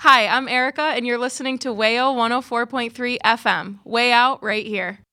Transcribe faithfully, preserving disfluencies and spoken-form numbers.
Hi, I'm Erica, and you're listening to Wayo one oh four point three F M. Way out right here.